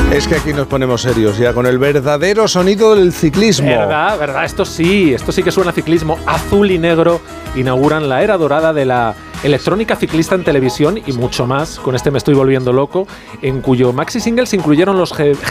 Es que aquí nos ponemos serios ya con el verdadero sonido del ciclismo. ¿Verdad? Esto sí que suena a ciclismo. Azul y Negro inauguran la era dorada de la electrónica ciclista en televisión y mucho más. Con este Me estoy volviendo loco, en cuyo maxi single se incluyeron los